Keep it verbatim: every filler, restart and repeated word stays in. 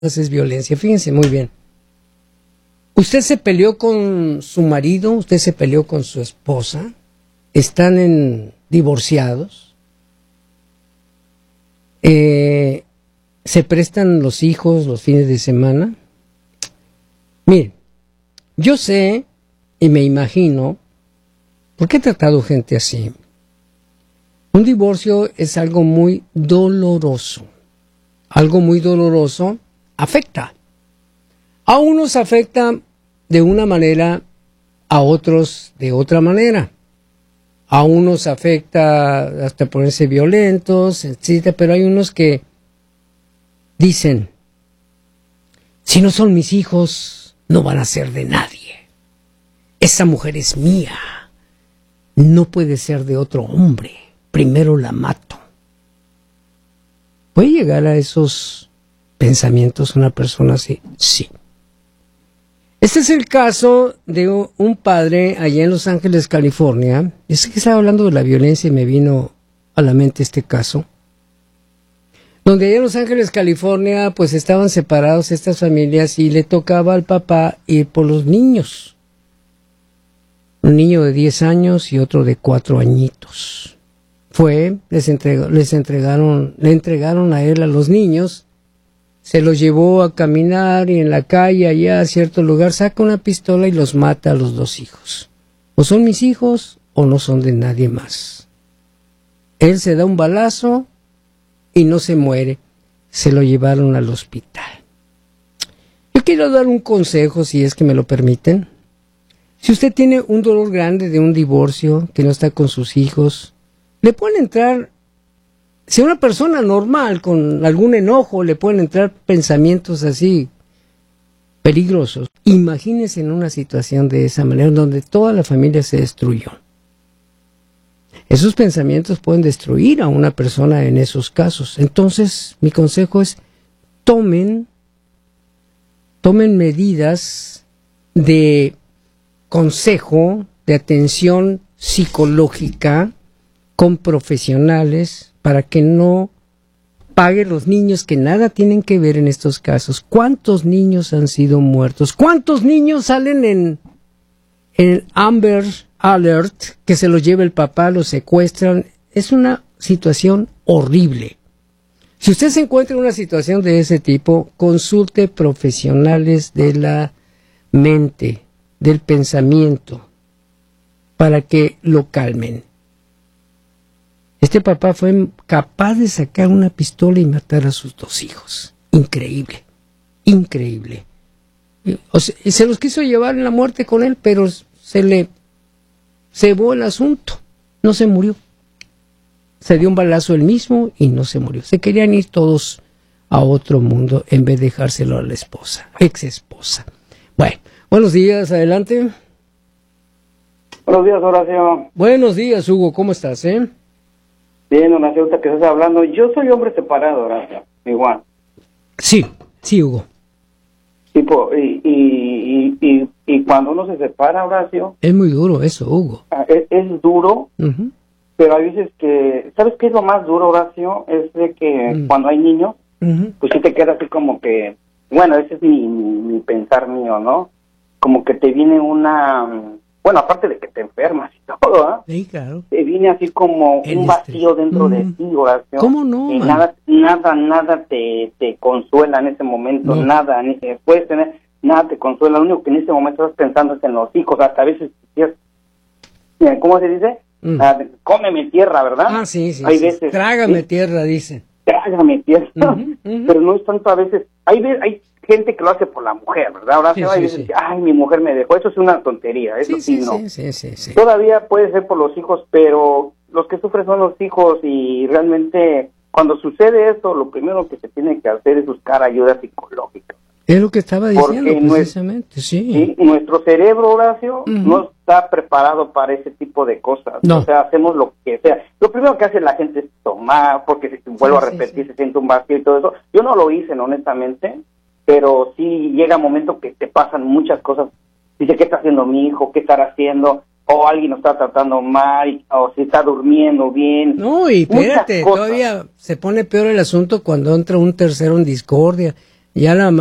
es violencia. Fíjense muy bien. Usted se peleó con su marido, usted se peleó con su esposa, están en divorciados, eh, se prestan los hijos los fines de semana. Miren, yo sé y me imagino, porque he tratado gente así, un divorcio es algo muy doloroso, algo muy doloroso afecta. A unos afecta de una manera, a otros de otra manera. A unos afecta hasta ponerse violentos, etcétera, pero hay unos que dicen, si no son mis hijos, no van a ser de nadie. Esa mujer es mía, no puede ser de otro hombre, primero la mato. ¿Puede llegar a esos pensamientos una persona así? Sí. Este es el caso de un padre allá en Los Ángeles, California. Es que estaba hablando de la violencia y me vino a la mente este caso. Donde allá en Los Ángeles, California, pues estaban separados estas familias y le tocaba al papá ir por los niños. Un niño de diez años y otro de cuatro añitos. Fue, les entregó, les entregaron, le entregaron a él a los niños. Se los llevó a caminar y en la calle, allá a cierto lugar, saca una pistola y los mata a los dos hijos. O son mis hijos o no son de nadie más. Él se da un balazo y no se muere. Se lo llevaron al hospital. Yo quiero dar un consejo, si es que me lo permiten. Si usted tiene un dolor grande de un divorcio, que no está con sus hijos, le pueden entrar... Si a una persona normal, con algún enojo, le pueden entrar pensamientos así peligrosos, imagínese en una situación de esa manera, donde toda la familia se destruyó. Esos pensamientos pueden destruir a una persona en esos casos. Entonces, mi consejo es, tomen, tomen medidas de consejo, de atención psicológica con profesionales, para que no pague los niños que nada tienen que ver en estos casos. ¿Cuántos niños han sido muertos? ¿Cuántos niños salen en, en Amber Alert, que se los lleva el papá, los secuestran? Es una situación horrible. Si usted se encuentra en una situación de ese tipo, consulte profesionales de la mente, del pensamiento, para que lo calmen. Este papá fue capaz de sacar una pistola y matar a sus dos hijos. Increíble, increíble. O sea, se los quiso llevar en la muerte con él, pero se le cebó el asunto. No se murió. Se dio un balazo él mismo y no se murió. Se querían ir todos a otro mundo en vez de dejárselo a la esposa, ex esposa. Bueno, buenos días, adelante. Buenos días, Horacio. Buenos días, Hugo, ¿cómo estás, eh? Bien, Horacio, ahorita que estás hablando, yo soy hombre separado, Horacio, igual. Sí, sí, Hugo. Tipo, y, y, y, y, y cuando uno se separa, Horacio... Es muy duro eso, Hugo. Es, es duro, Uh-huh. pero hay veces que... ¿Sabes qué es lo más duro, Horacio? Es de que Mm. cuando hay niños, Uh-huh. pues sí te queda así como que... Bueno, ese es mi, mi, mi pensar mío, ¿no? Como que te viene una... Bueno, aparte de que te enfermas y todo, ¿ah? Sí, claro. Te viene así como El un vacío estrés. dentro Mm. de ti, Horacio. ¿Cómo no, Y man? nada, nada, nada te, te consuela en ese momento, No. nada, ni, eh, puedes tener, nada te consuela, lo único que en ese momento estás pensando es en los hijos, hasta a veces, mira, ¿cómo se dice? Mm. Ah, cómeme tierra, ¿verdad? Ah, sí, sí. Hay sí. veces, Trágame ¿sí? tierra, dice. Trágame tierra, Ujú, ujú. pero no es tanto a veces, hay, ve- hay gente que lo hace por la mujer, ¿verdad? Ahora Sí, hay sí, veces sí. que, ay, mi mujer me dejó, eso es una tontería, eso Sí, sí, sí, no. sí, sí, sí, sí. Todavía puede ser por los hijos, pero los que sufren son los hijos y realmente cuando sucede esto, lo primero que se tiene que hacer es buscar ayuda psicológica. Es lo que estaba diciendo, Porque no es- precisamente, sí. ¿Sí? Nuestro cerebro, Horacio, Ujú. no está preparado para ese tipo de cosas. No. O sea, hacemos lo que sea. Lo primero que hace la gente es tomar, porque se, vuelvo Sí, a sí, repetir, sí. se siente un vacío y todo eso. Yo no lo hice, honestamente, pero sí llega un momento que te pasan muchas cosas. Dice, ¿qué está haciendo mi hijo? ¿Qué estará haciendo? O alguien lo está tratando mal, o si está durmiendo bien. No, y Muchas espérate, cosas. todavía se pone peor el asunto cuando entra un tercero en discordia. Ya la